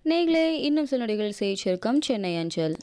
நேயர்களே, இன்னும் சில நொடிகள் செய்திச் சுருக்கம் சென்னை அஞ்சல்.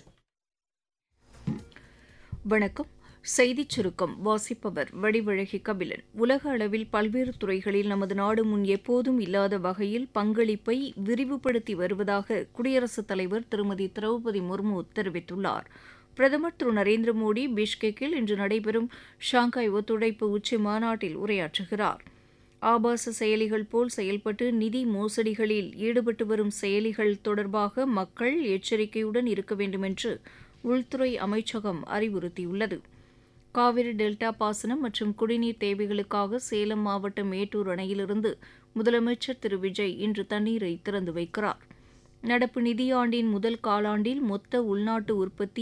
வணக்கம். செய்திச் சுருக்கம் வாசிப்பவர் வடிவழகி கபிலன். உலக அளவில் பல்வேறு துறைகளில் நமது நாடு முன் எப்போதும் இல்லாத வகையில் பங்களிப்பை விரிவுபடுத்தி வருவதாக குடியரசுத் தலைவர் திருமதி திரௌபதி முர்மு தெரிவித்துள்ளார். பிரதமர் திரு நரேந்திர மோடி பிஷ்கெக்கில் இன்று நடைபெறும் ஷாங்காய் ஒத்துழைப்பு உச்சி மாநாட்டில் உரையாற்றுகிறார். ஆபாச செயலிகள் போல் செயல்பட்டு நிதி மோசடிகளில் ஈடுபட்டு வரும் செயலிகள் தொடர்பாக மக்கள் எச்சரிக்கையுடன் இருக்க வேண்டுமென்று உள்துறை அமைச்சகம் அறிவுறுத்தியுள்ளது. காவிரி டெல்டா பாசனம் மற்றும் குடிநீர் தேவைகளுக்காக சேலம் மாவட்டம் மேட்டூர் அணையிலிருந்து முதலமைச்சர் திரு விஜய் இன்று தண்ணீரை திறந்து வைக்கிறார். நடப்பு நிதியாண்டின் முதல் காலாண்டில் மொத்த உள்நாட்டு உற்பத்தி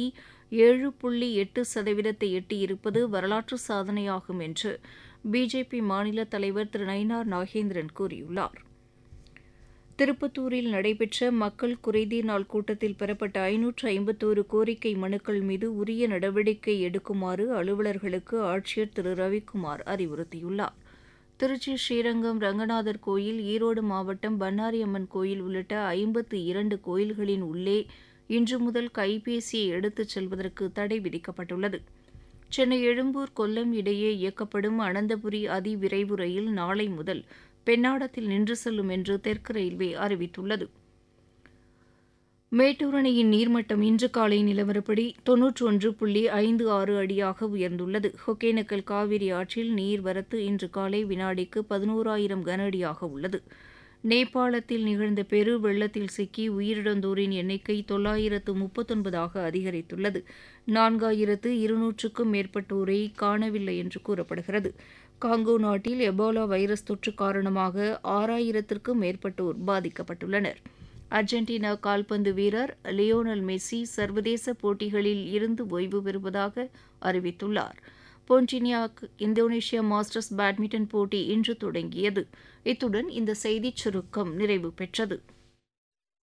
7.8% எட்டியிருப்பது வரலாற்று சாதனையாகும் என்று பிஜேபி மாநில தலைவர் திரு நயினார் நாகேந்திரன் கூறியுள்ளார். திருப்பத்தூரில் நடைபெற்ற மக்கள் குறைதீர் நாள் கூட்டத்தில் பெறப்பட்ட 551 கோரிக்கை மனுக்கள் மீது உரிய நடவடிக்கை எடுக்குமாறு அலுவலர்களுக்கு ஆட்சியர் திரு ரவிக்குமார் அறிவுறுத்தியுள்ளார். திருச்சி ஸ்ரீரங்கம் ரங்கநாதர் கோயில், ஈரோடு மாவட்டம் பண்ணாரியம்மன் கோயில் உள்ளிட்ட 52 கோயில்களின் உள்ளே இன்று முதல் கைபேசியை எடுத்துச் செல்வதற்கு தடை விதிக்கப்பட்டுள்ளது. சென்னை எழும்பூர் கொல்லம் இடையே இயக்கப்படும் அனந்தபுரி அதிவிரைவு ரயில் நாளை முதல் பெண்ணாடத்தில் நின்று செல்லும் என்று தெற்கு ரயில்வே அறிவித்துள்ளது. மேட்டூர் அணையின் நீர்மட்டம் இன்று காலை நிலவரப்படி 91.56 அடியாக உயர்ந்துள்ளது. ஒகேனக்கல் காவிரி ஆற்றில் நீர்வரத்து இன்று காலை வினாடிக்கு 11,000 கன அடியாக உள்ளது. நேபாளத்தில் நிகழ்ந்த பெரு வெள்ளத்தில் சிக்கி உயிரிழந்தோரின் எண்ணிக்கை 939ஆக அதிகரித்துள்ளது. 4,200க்கும் மேற்பட்டோரை காணவில்லை என்று கூறப்படுகிறது. காங்கோ நாட்டில் எபோலா வைரஸ் தொற்று காரணமாக 6,000க்கும் மேற்பட்டோர் பாதிக்கப்பட்டுள்ளனர். அர்ஜென்டினா கால்பந்து வீரர் லியோனல் மெஸ்ஸி சர்வதேச போட்டிகளில் இருந்து ஓய்வு பெறுவதாக அறிவித்துள்ளார். பொன்டினியாக் இந்தோனேஷியா மாஸ்டர்ஸ் பேட்மிண்டன் போட்டி இன்று தொடங்கியது. இத்துடன் இந்த செய்திச் சுருக்கம் நிறைவு பெற்றது.